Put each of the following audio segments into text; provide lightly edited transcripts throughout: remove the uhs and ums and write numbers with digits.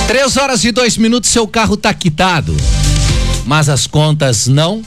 3h02, seu carro tá quitado, mas as contas não.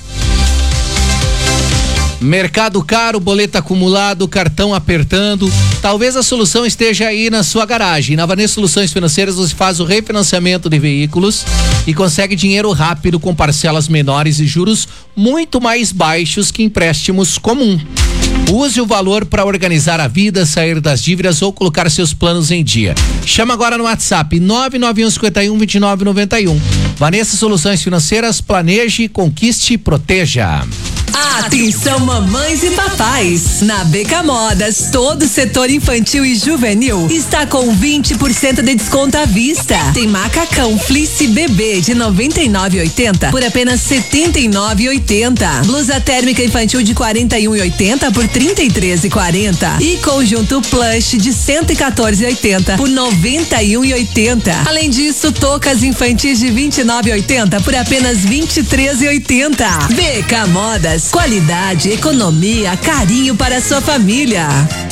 Mercado caro, boleto acumulado, cartão apertando. Talvez a solução esteja aí na sua garagem. Na Vanessa Soluções Financeiras você faz o refinanciamento de veículos e consegue dinheiro rápido com parcelas menores e juros muito mais baixos que empréstimos comum. Use o valor para organizar a vida, sair das dívidas ou colocar seus planos em dia. Chama agora no WhatsApp 991512991. Vanessa Soluções Financeiras, planeje, conquiste e proteja. Atenção, mamães e papais. Na BK Modas, todo o setor infantil e juvenil está com 20% de desconto à vista. Tem macacão fleece bebê de 99,80 por apenas 79,80. Blusa térmica infantil de 41,80 por 33,40. E conjunto plush de 114,80 por 91,80. Além disso, toucas infantis de 29,80 por apenas 23,80. BK Modas. Qualidade, economia, carinho para a sua família.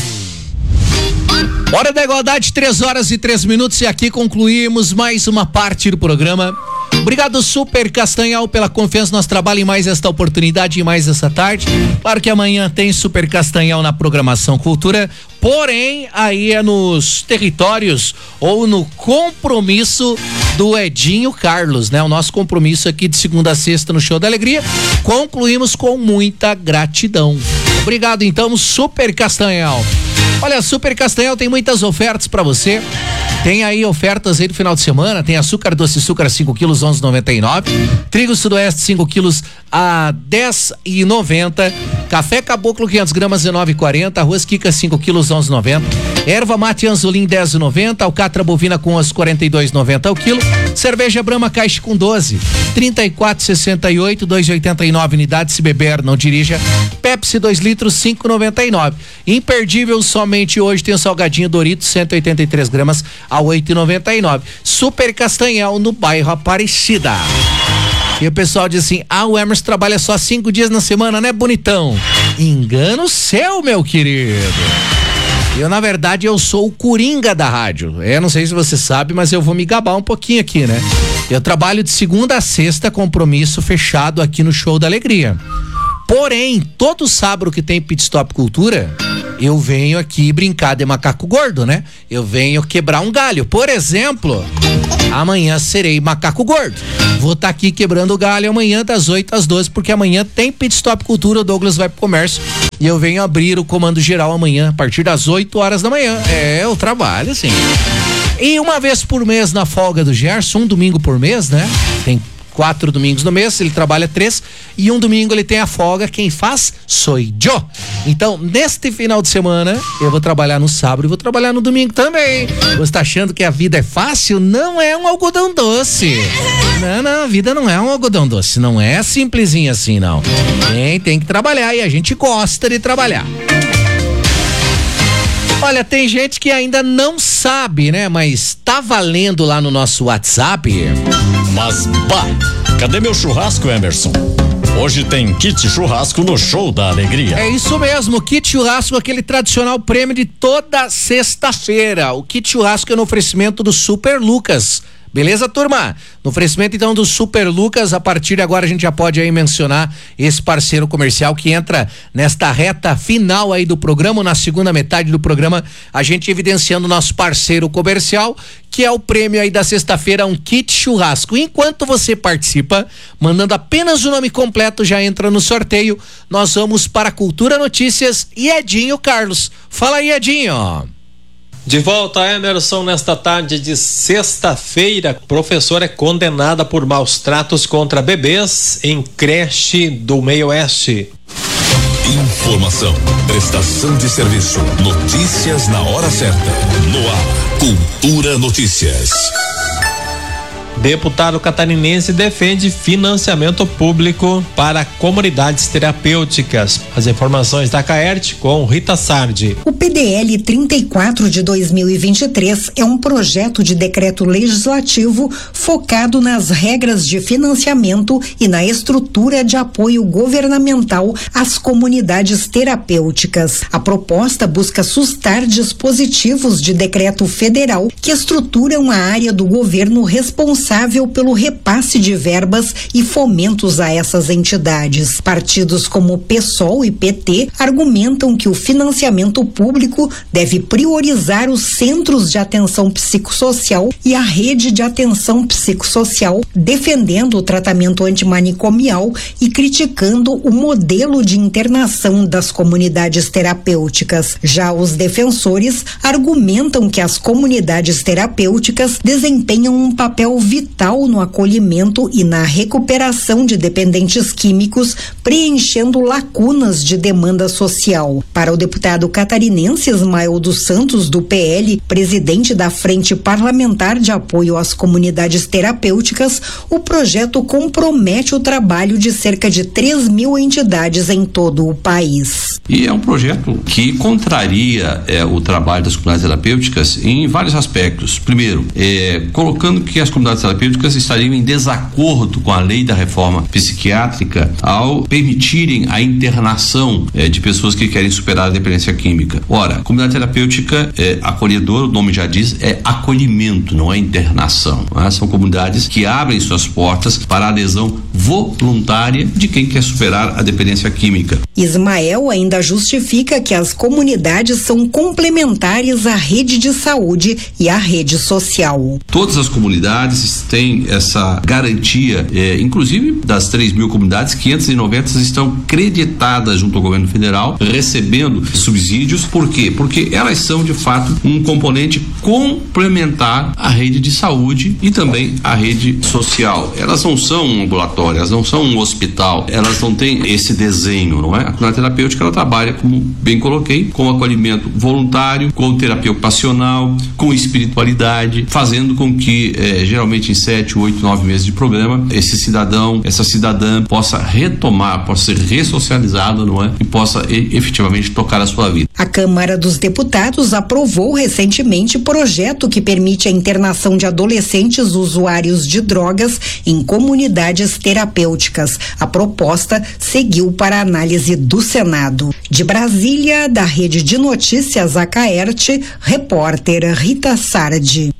Hora da igualdade, 3h03 e aqui concluímos mais uma parte do programa. Obrigado, Super Castanhal, pela confiança no nosso trabalho em mais esta oportunidade e mais essa tarde. Claro que amanhã tem Super Castanhal na programação Cultura, porém aí é nos territórios ou no compromisso do Edinho Carlos, né? O nosso compromisso aqui de segunda a sexta no Show da Alegria. Concluímos com muita gratidão. Obrigado então, Super Castanhal. Olha, Super Castanhal tem muitas ofertas para você. Tem aí ofertas aí do final de semana, tem açúcar doce açúcar 5 quilos 11,99, trigo sudoeste 5 quilos a 10,90, café caboclo 500 gramas 19,40, arroz Kika 5 quilos 11,90, erva mate Anzolim 10,90, alcatra bovina com os 42,90 ao quilo, cerveja Brahma caixa com 12, 34,68, 2,89 unidades, se beber não dirija. Pepsi 2 litros 5,99. Imperdível, somente hoje tem o salgadinho Doritos 183 gramas a 8,99. Super Castanhal no bairro Aparecida. E o pessoal diz assim: o Emerson trabalha só 5 dias na semana, né, bonitão? Engano seu, meu querido. Na verdade, eu sou o coringa da rádio. Eu não sei se você sabe, mas eu vou me gabar um pouquinho aqui, né? Eu trabalho de segunda a sexta, compromisso fechado aqui no Show da Alegria. Porém, todo sábado que tem Pit Stop Cultura, eu venho aqui brincar de macaco gordo, né? Eu venho quebrar um galho. Por exemplo, amanhã serei macaco gordo. Vou estar aqui quebrando o galho amanhã das 8 às 12, porque amanhã tem Pit Stop Cultura, o Douglas vai pro comércio e eu venho abrir o comando geral amanhã, a partir das 8 horas da manhã. Eu trabalho, sim. E uma vez por mês na folga do Gerson, um domingo por mês, né? Tem 4 domingos no mês, ele trabalha 3 e um domingo ele tem a folga, quem faz sou eu. Então, neste final de semana, eu vou trabalhar no sábado e vou trabalhar no domingo também. Você está achando que a vida é fácil? Não é um algodão doce. Não, a vida não é um algodão doce, não é simplesinho assim, não. Tem que trabalhar e a gente gosta de trabalhar. Olha, tem gente que ainda não sabe, né? Mas tá valendo lá no nosso WhatsApp. Mas, cadê meu churrasco, Emerson? Hoje tem kit churrasco no Show da Alegria. É isso mesmo, kit churrasco, aquele tradicional prêmio de toda sexta-feira. O kit churrasco é no oferecimento do Super Lucas. Beleza, turma? No oferecimento então do Super Lucas, a partir de agora a gente já pode aí mencionar esse parceiro comercial que entra nesta reta final aí do programa, na segunda metade do programa, a gente evidenciando o nosso parceiro comercial, que é o prêmio aí da sexta-feira, um kit churrasco. Enquanto você participa, mandando apenas o nome completo, já entra no sorteio. Nós vamos para Cultura Notícias e Edinho Carlos. Fala aí, Edinho. De volta, Emerson, nesta tarde de sexta-feira. Professora é condenada por maus tratos contra bebês em creche do Meio Oeste. Informação, prestação de serviço, notícias na hora certa. No ar, Cultura Notícias. Deputado catarinense defende financiamento público para comunidades terapêuticas. As informações da Caerte com Rita Sardi. O PDL 34 de 2023 é um projeto de decreto legislativo focado nas regras de financiamento e na estrutura de apoio governamental às comunidades terapêuticas. A proposta busca sustar dispositivos de decreto federal que estruturam a área do governo responsável pelo repasse de verbas e fomentos a essas entidades. Partidos como PSOL e PT argumentam que o financiamento público deve priorizar os centros de atenção psicossocial e a rede de atenção psicossocial, defendendo o tratamento antimanicomial e criticando o modelo de internação das comunidades terapêuticas. Já os defensores argumentam que as comunidades terapêuticas desempenham um papel vital no acolhimento e na recuperação de dependentes químicos, preenchendo lacunas de demanda social. Para o deputado catarinense Ismael dos Santos, do PL, presidente da Frente Parlamentar de Apoio às Comunidades Terapêuticas, o projeto compromete o trabalho de cerca de 3.000 entidades em todo o país. E é um projeto que contraria o trabalho das comunidades terapêuticas em vários aspectos. Primeiro, colocando que as comunidades terapêuticas estariam em desacordo com a lei da reforma psiquiátrica ao permitirem a internação de pessoas que querem superar a dependência química. Ora, a comunidade terapêutica é acolhedora, o nome já diz, é acolhimento, não é internação. São comunidades que abrem suas portas para a adesão voluntária de quem quer superar a dependência química. Ismael ainda justifica que as comunidades são complementares à rede de saúde e à rede social. Todas as comunidades têm essa garantia, inclusive das 3.000 comunidades, 590 estão creditadas junto ao governo federal, recebendo subsídios. Por quê? Porque elas são, de fato, um componente complementar à rede de saúde e também à rede social. Elas não são um ambulatório, elas não são um hospital, elas não têm esse desenho, não é? A comunidade terapêutica, ela trabalha, como bem coloquei, com acolhimento voluntário, com terapia ocupacional, com espiritualidade, fazendo com que, geralmente em 7, 8, 9 meses de programa, esse cidadão, essa cidadã possa retomar, possa ser ressocializado, não é? E possa efetivamente tocar a sua vida. A Câmara dos Deputados aprovou recentemente projeto que permite a internação de adolescentes usuários de drogas em comunidades terapêuticas. A proposta seguiu para análise do Senado. De Brasília, da Rede de Notícias Acaerte, repórter Rita Sardi.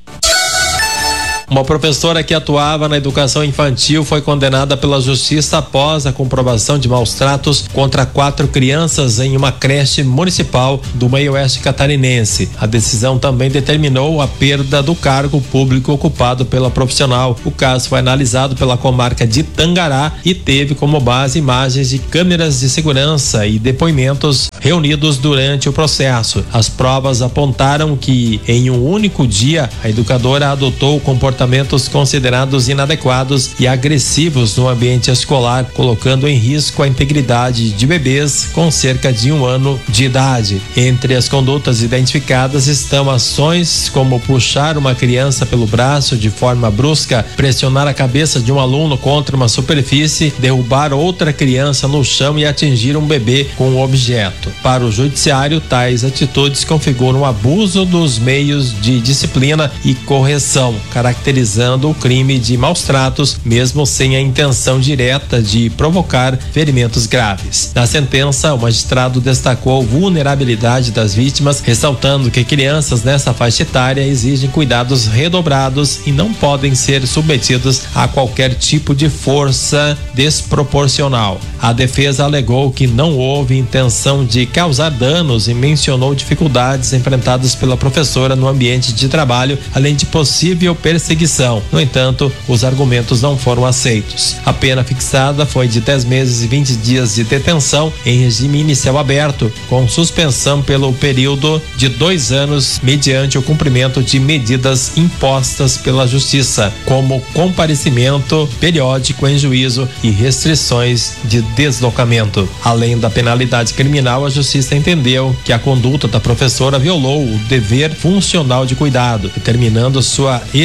Uma professora que atuava na educação infantil foi condenada pela justiça após a comprovação de maus tratos contra 4 crianças em uma creche municipal do meio-oeste catarinense. A decisão também determinou a perda do cargo público ocupado pela profissional. O caso foi analisado pela comarca de Tangará e teve como base imagens de câmeras de segurança e depoimentos reunidos durante o processo. As provas apontaram que, em um único dia, a educadora adotou comportamentos considerados inadequados e agressivos no ambiente escolar, colocando em risco a integridade de bebês com cerca de 1 ano de idade. Entre as condutas identificadas estão ações como puxar uma criança pelo braço de forma brusca, pressionar a cabeça de um aluno contra uma superfície, derrubar outra criança no chão e atingir um bebê com um objeto. Para o judiciário, tais atitudes configuram abuso dos meios de disciplina e correção, caracterizando o crime de maus tratos, mesmo sem a intenção direta de provocar ferimentos graves. Na sentença, o magistrado destacou a vulnerabilidade das vítimas, ressaltando que crianças nessa faixa etária exigem cuidados redobrados e não podem ser submetidos a qualquer tipo de força desproporcional. A defesa alegou que não houve intenção de causar danos e mencionou dificuldades enfrentadas pela professora no ambiente de trabalho, além de possível perseguição. No entanto, os argumentos não foram aceitos. A pena fixada foi de 10 meses e 20 dias de detenção em regime inicial aberto, com suspensão pelo período de 2 anos, mediante o cumprimento de medidas impostas pela Justiça, como comparecimento periódico em juízo e restrições de deslocamento. Além da penalidade criminal, a Justiça entendeu que a conduta da professora violou o dever funcional de cuidado, determinando sua exoneração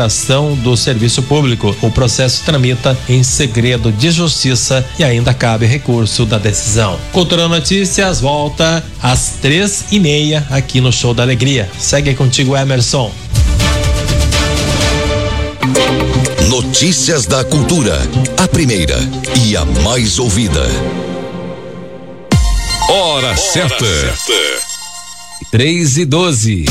recuperação do serviço público. O processo tramita em segredo de justiça e ainda cabe recurso da decisão. Cultura Notícias volta às 3:30 aqui no Show da Alegria. Segue contigo, Emerson. Notícias da Cultura, a primeira e a mais ouvida. Hora certa. 3:12.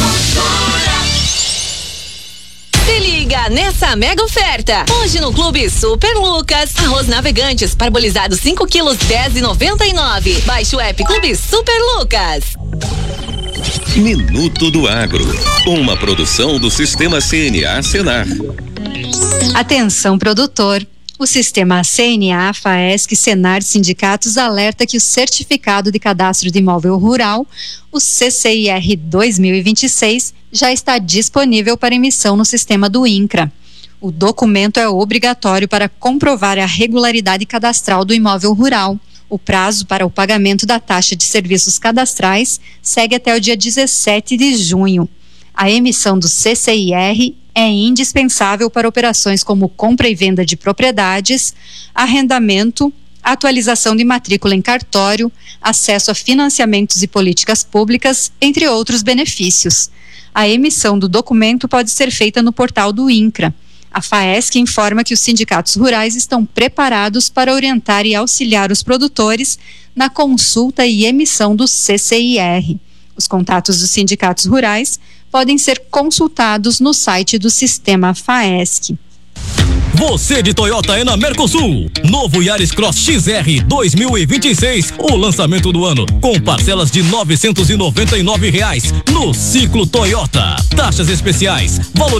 Se liga nessa mega oferta. Hoje no Clube Super Lucas, arroz Navegantes parbolizado 5 quilos 10,99. Baixe o app Clube Super Lucas. Minuto do Agro, uma produção do Sistema CNA Senar. Atenção, produtor. O sistema CNA, FAESC, Senar Sindicatos alerta que o Certificado de Cadastro de Imóvel Rural, o CCIR 2026, já está disponível para emissão no sistema do INCRA. O documento é obrigatório para comprovar a regularidade cadastral do imóvel rural. O prazo para o pagamento da taxa de serviços cadastrais segue até o dia 17 de junho. A emissão do CCIR é indispensável para operações como compra e venda de propriedades, arrendamento, atualização de matrícula em cartório, acesso a financiamentos e políticas públicas, entre outros benefícios. A emissão do documento pode ser feita no portal do INCRA. A FAESC informa que os sindicatos rurais estão preparados para orientar e auxiliar os produtores na consulta e emissão do CCIR. Os contatos dos sindicatos rurais podem ser consultados no site do Sistema FAESC. Você de Toyota é na Mercosul. Novo Yaris Cross XR 2026, o lançamento do ano, com parcelas de R$ 999 no Ciclo Toyota. Taxas especiais, valorização